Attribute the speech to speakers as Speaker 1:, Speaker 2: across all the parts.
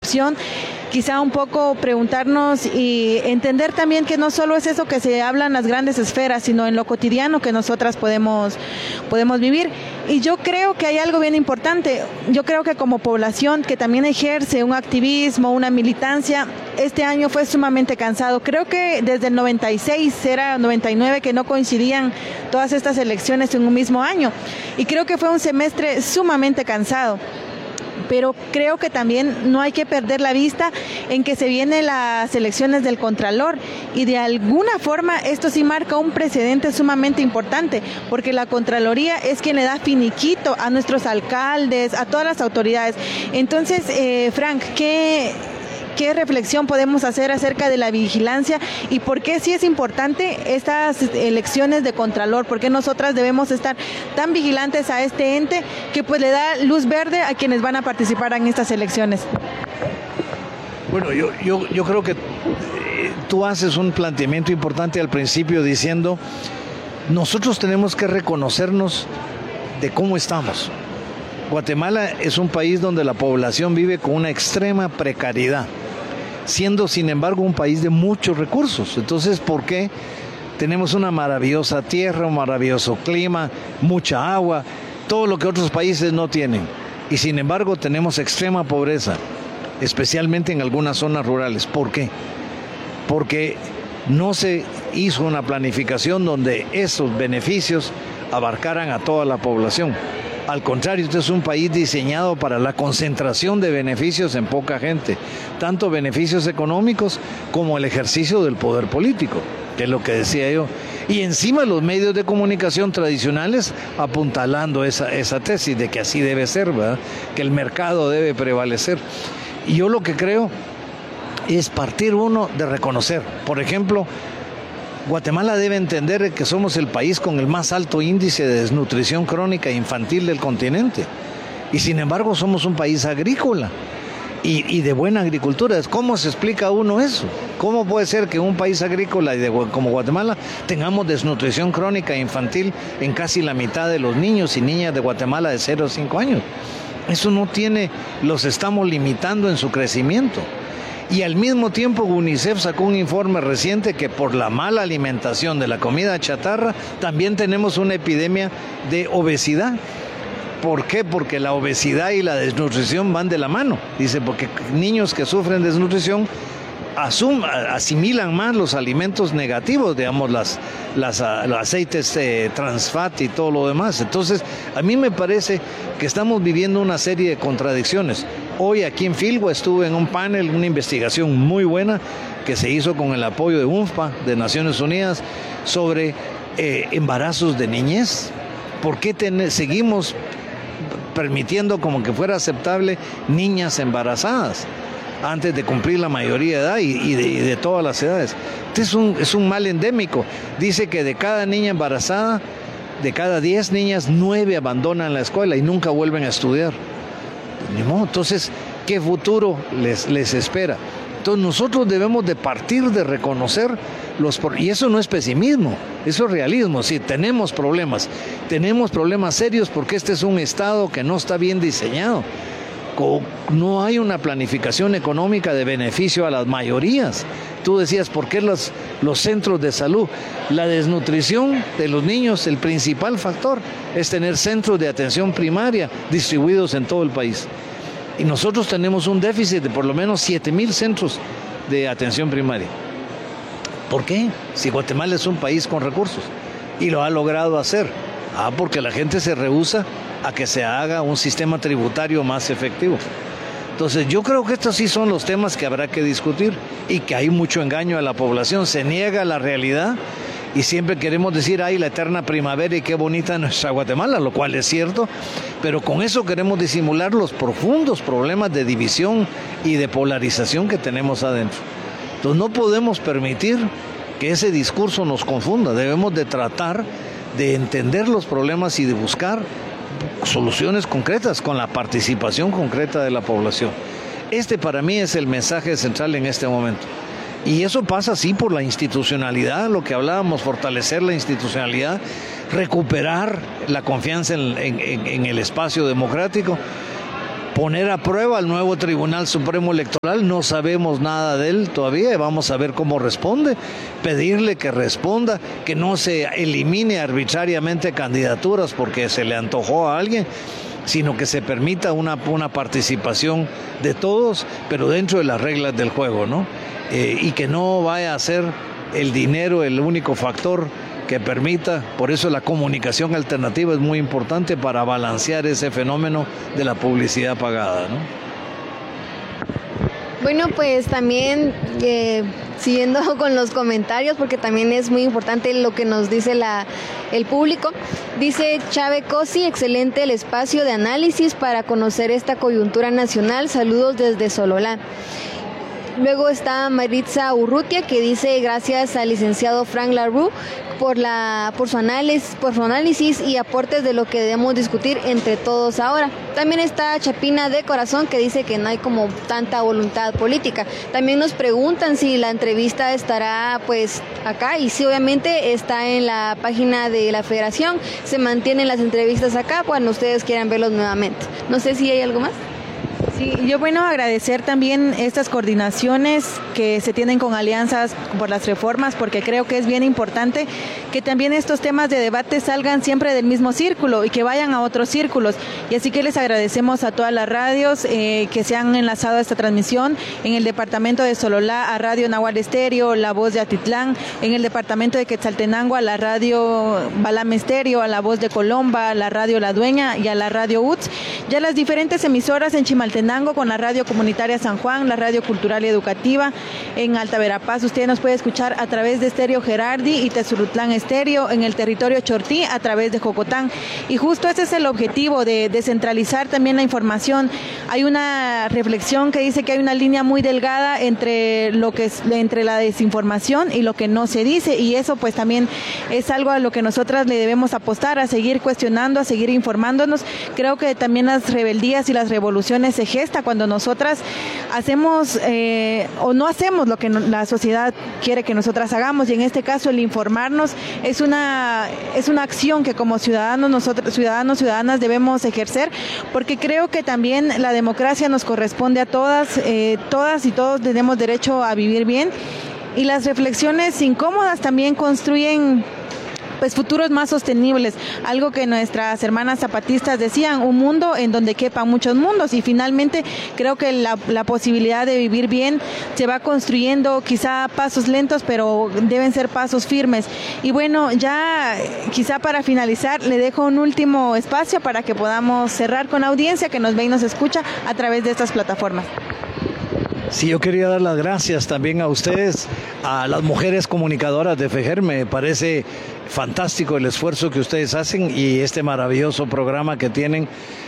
Speaker 1: reflexión, quizá un poco preguntarnos y entender también que no solo es eso que se habla en las grandes esferas, sino en lo cotidiano que nosotras podemos vivir. Y yo creo que hay algo bien importante. Yo creo que como población que también ejerce un activismo, una militancia, este año fue sumamente cansado. Creo que desde el 96, era 99, que no coincidían todas estas elecciones en un mismo año. Y creo que fue un semestre sumamente cansado. Pero creo que también no hay que perder la vista en que se vienen las elecciones del Contralor y de alguna forma esto sí marca un precedente sumamente importante, porque la Contraloría es quien le da finiquito a nuestros alcaldes, a todas las autoridades. Entonces, Frank, ¿qué reflexión podemos hacer acerca de la vigilancia y por qué sí es importante estas elecciones de Contralor? ¿Por qué nosotras debemos estar tan vigilantes a este ente que pues le da luz verde a quienes van a participar en estas elecciones?
Speaker 2: Bueno, yo creo que tú haces un planteamiento importante al principio diciendo, nosotros tenemos que reconocernos de cómo estamos. Guatemala es un país donde la población vive con una extrema precariedad, siendo sin embargo un país de muchos recursos. Entonces, ¿por qué tenemos una maravillosa tierra, un maravilloso clima, mucha agua, todo lo que otros países no tienen? Y sin embargo tenemos extrema pobreza, especialmente en algunas zonas rurales. ¿Por qué? Porque no se hizo una planificación donde esos beneficios abarcaran a toda la población. Al contrario, este es un país diseñado para la concentración de beneficios en poca gente, tanto beneficios económicos como el ejercicio del poder político, que es lo que decía yo. Y encima los medios de comunicación tradicionales apuntalando esa tesis de que así debe ser, ¿verdad? Que el mercado debe prevalecer. Y yo lo que creo es partir uno de reconocer, por ejemplo, Guatemala debe entender que somos el país con el más alto índice de desnutrición crónica infantil del continente. Y sin embargo somos un país agrícola y de buena agricultura. ¿Cómo se explica uno eso? ¿Cómo puede ser que un país agrícola como Guatemala tengamos desnutrición crónica infantil en casi la mitad de los niños y niñas de Guatemala de 0 a 5 años? Eso no tiene, los estamos limitando en su crecimiento. Y al mismo tiempo UNICEF sacó un informe reciente que por la mala alimentación de la comida chatarra también tenemos una epidemia de obesidad. ¿Por qué? Porque la obesidad y la desnutrición van de la mano. Dice, porque niños que sufren desnutrición asimilan más los alimentos negativos, digamos, los aceites trans fat y todo lo demás. Entonces, a mí me parece que estamos viviendo una serie de contradicciones. Hoy aquí en Filgua estuve en un panel, una investigación muy buena que se hizo con el apoyo de UNFPA, de Naciones Unidas, sobre embarazos de niñez. ¿Por qué seguimos permitiendo como que fuera aceptable niñas embarazadas antes de cumplir la mayoría de edad y de todas las edades? Este es un mal endémico. Dice que de cada niña embarazada, de cada 10 niñas, 9 abandonan la escuela y nunca vuelven a estudiar. Ni modo. Entonces, ¿qué futuro les espera? Entonces nosotros debemos de partir de reconocer y eso no es pesimismo, eso es realismo. Sí, tenemos problemas serios porque este es un Estado que no está bien diseñado. No hay una planificación económica de beneficio a las mayorías. Tú decías, ¿por qué los centros de salud? La desnutrición de los niños, el principal factor es tener centros de atención primaria distribuidos en todo el país. Y nosotros tenemos un déficit de por lo menos 7,000 centros de atención primaria. ¿Por qué? Si Guatemala es un país con recursos y lo ha logrado hacer. Porque la gente se rehúsa a que se haga un sistema tributario más efectivo. Entonces yo creo que estos sí son los temas que habrá que discutir y que hay mucho engaño a la población, se niega la realidad y siempre queremos decir, ay, la eterna primavera y qué bonita nuestra Guatemala, lo cual es cierto, pero con eso queremos disimular los profundos problemas de división y de polarización que tenemos adentro. Entonces no podemos permitir que ese discurso nos confunda, debemos de tratar de entender los problemas y de buscar soluciones concretas con la participación concreta de la población. Este para mí es el mensaje central en este momento. Y eso pasa sí por la institucionalidad, lo que hablábamos, fortalecer la institucionalidad, recuperar la confianza en el espacio democrático, poner a prueba al nuevo Tribunal Supremo Electoral. No sabemos nada de él todavía, vamos a ver cómo responde, pedirle que responda, que no se elimine arbitrariamente candidaturas porque se le antojó a alguien, sino que se permita una participación de todos, pero dentro de las reglas del juego, ¿no? Y que no vaya a ser el dinero el único factor que permita. Por eso la comunicación alternativa es muy importante para balancear ese fenómeno de la publicidad pagada, ¿no?
Speaker 3: Bueno, pues también siguiendo con los comentarios, porque también es muy importante lo que nos dice el público. Dice Chávez Cosi, excelente el espacio de análisis para conocer esta coyuntura nacional. Saludos desde Sololá. Luego está Maritza Urrutia, que dice gracias al licenciado Frank Larue por su análisis y aportes de lo que debemos discutir entre todos ahora. También está Chapina de Corazón, que dice que no hay como tanta voluntad política. También nos preguntan si la entrevista estará pues acá, y sí, obviamente está en la página de la Federación. Se mantienen las entrevistas acá cuando ustedes quieran verlos nuevamente. No sé si hay algo más.
Speaker 1: Sí, yo agradecer también estas coordinaciones que se tienen con alianzas por las reformas, porque creo que es bien importante que también estos temas de debate salgan siempre del mismo círculo y que vayan a otros círculos. Y así que les agradecemos a todas las radios que se han enlazado a esta transmisión, en el departamento de Sololá a Radio Nahual Estéreo, La Voz de Atitlán, en el departamento de Quetzaltenango a la Radio Balam Estéreo, a La Voz de Colomba, a la Radio La Dueña y a la Radio UTS, ya las diferentes emisoras en Chimaltenango con la Radio Comunitaria San Juan, la Radio Cultural y Educativa. En Alta Verapaz usted nos puede escuchar a través de Estéreo Gerardi y Tezurutlán Estéreo, en el territorio Chortí a través de Jocotán. Y justo ese es el objetivo, de descentralizar también la información. Hay una reflexión que dice que hay una línea muy delgada entre la desinformación y lo que no se dice, y eso pues también es algo a lo que nosotras le debemos apostar, a seguir cuestionando, a seguir informándonos. Creo que también las rebeldías y las revoluciones se gesta cuando nosotras hacemos o no hacemos lo que la sociedad quiere que nosotras hagamos, y en este caso el informarnos es una acción que como ciudadanas debemos ejercer, porque creo que también la democracia nos corresponde a todas y todos tenemos derecho a vivir bien, y las reflexiones incómodas también construyen pues futuros más sostenibles, algo que nuestras hermanas zapatistas decían, un mundo en donde quepan muchos mundos, y finalmente creo que la posibilidad de vivir bien se va construyendo quizá a pasos lentos, pero deben ser pasos firmes. Y bueno, ya quizá para finalizar le dejo un último espacio para que podamos cerrar con la audiencia que nos ve y nos escucha a través de estas plataformas.
Speaker 2: Sí, yo quería dar las gracias también a ustedes, a las mujeres comunicadoras de FEJER. Me parece fantástico el esfuerzo que ustedes hacen y este maravilloso programa que tienen.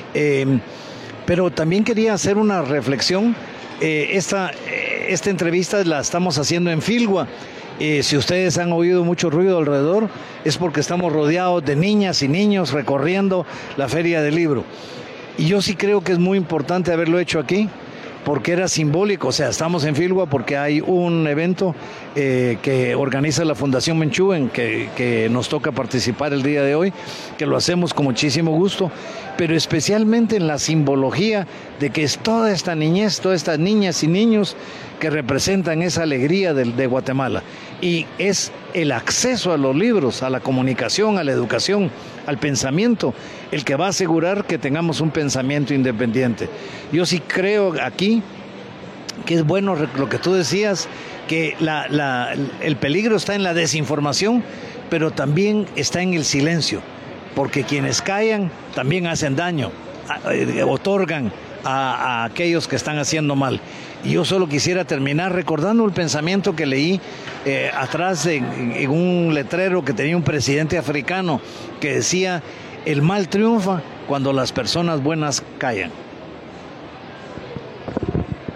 Speaker 2: Pero también quería hacer una reflexión. Esta entrevista la estamos haciendo en Filgua. Si ustedes han oído mucho ruido alrededor, es porque estamos rodeados de niñas y niños recorriendo la Feria del Libro. Y yo sí creo que es muy importante haberlo hecho aquí, porque era simbólico. O sea, estamos en Filgua porque hay un evento que organiza la Fundación Menchú, en que nos toca participar el día de hoy, que lo hacemos con muchísimo gusto, pero especialmente en la simbología de que es toda esta niñez, todas estas niñas y niños que representan esa alegría de Guatemala. Y es el acceso a los libros, a la comunicación, a la educación, al pensamiento, el que va a asegurar que tengamos un pensamiento independiente. Yo sí creo aquí que es bueno lo que tú decías, que el peligro está en la desinformación, pero también está en el silencio, porque quienes callan también hacen daño, otorgan a aquellos que están haciendo mal. Y yo solo quisiera terminar recordando el pensamiento que leí atrás en un letrero que tenía un presidente africano que decía: el mal triunfa cuando las personas buenas callan.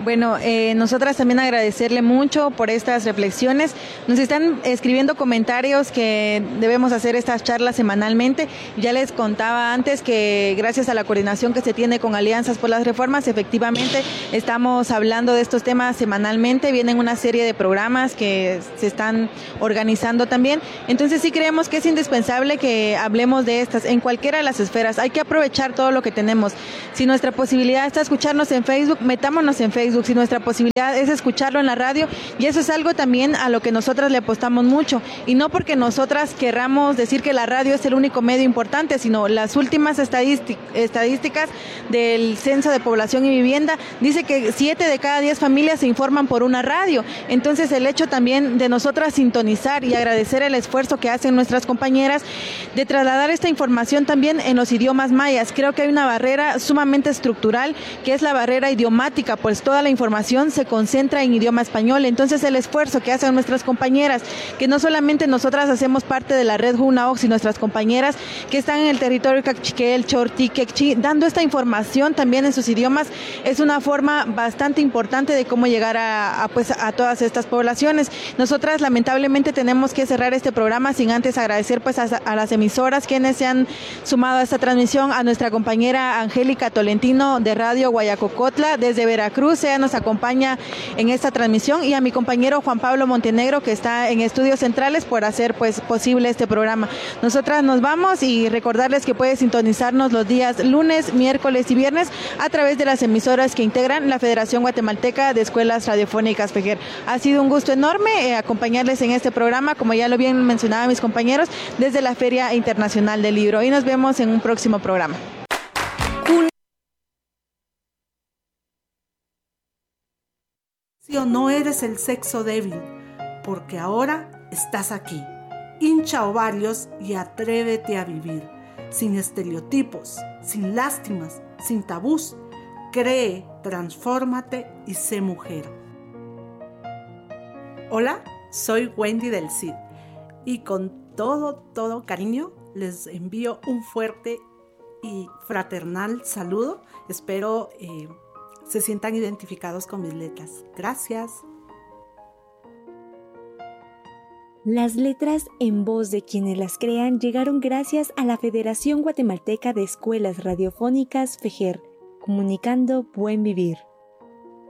Speaker 1: Bueno, nosotras también agradecerle mucho por estas reflexiones. Nos están escribiendo comentarios que debemos hacer estas charlas semanalmente. Ya les contaba antes que gracias a la coordinación que se tiene con Alianzas por las Reformas, efectivamente estamos hablando de estos temas semanalmente. Vienen una serie de programas que se están organizando también. Entonces sí creemos que es indispensable que hablemos de estas en cualquiera de las esferas. Hay que aprovechar todo lo que tenemos. Si nuestra posibilidad está escucharnos en Facebook, metámonos en Facebook. Si nuestra posibilidad es escucharlo en la radio, y eso es algo también a lo que nosotras le apostamos mucho, y no porque nosotras querramos decir que la radio es el único medio importante, sino las últimas estadísticas del Censo de Población y Vivienda dice que 7 de cada 10 familias se informan por una radio. Entonces el hecho también de nosotras sintonizar y agradecer el esfuerzo que hacen nuestras compañeras de trasladar esta información también en los idiomas mayas. Creo que hay una barrera sumamente estructural, que es la barrera idiomática, pues toda la información se concentra en idioma español. Entonces el esfuerzo que hacen nuestras compañeras, que no solamente nosotras hacemos parte de la red Junaox y nuestras compañeras que están en el territorio Cachiquel, Chorti, Quechí, dando esta información también en sus idiomas, es una forma bastante importante de cómo llegar a todas estas poblaciones. Nosotras lamentablemente tenemos que cerrar este programa sin antes agradecer pues a las emisoras quienes se han sumado a esta transmisión, a nuestra compañera Angélica Tolentino de Radio Guayacocotla desde Veracruz. Ella nos acompaña en esta transmisión, y a mi compañero Juan Pablo Montenegro, que está en Estudios Centrales, por hacer pues posible este programa. Nosotras nos vamos, y recordarles que puede sintonizarnos los días lunes, miércoles y viernes a través de las emisoras que integran la Federación Guatemalteca de Escuelas Radiofónicas FEGER. Ha sido un gusto enorme acompañarles en este programa, como ya lo bien mencionaban mis compañeros, desde la Feria Internacional del Libro, y nos vemos en un próximo programa.
Speaker 4: No eres el sexo débil, porque ahora estás aquí. Hincha ovarios y atrévete a vivir, sin estereotipos, sin lástimas, sin tabús. Cree, transfórmate y sé mujer. Hola, soy Wendy del Cid, y con todo cariño les envío un fuerte y fraternal saludo. Espero se sientan identificados con mis letras. Gracias.
Speaker 5: Las letras en voz de quienes las crean llegaron gracias a la Federación Guatemalteca de Escuelas Radiofónicas FEGER, comunicando buen vivir.